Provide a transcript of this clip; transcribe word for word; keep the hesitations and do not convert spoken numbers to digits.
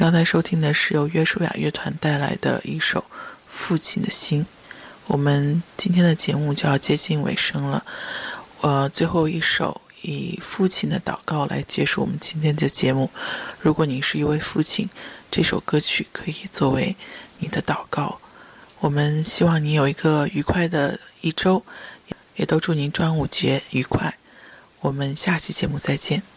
刚才收听的是由约书亚乐团带来的一首《父亲的心》。我们今天的节目就要接近尾声了，呃，最后一首以父亲的祷告来结束我们今天的节目。如果你是一位父亲，这首歌曲可以作为你的祷告。我们希望你有一个愉快的一周，也都祝您端午节愉快。我们下期节目再见。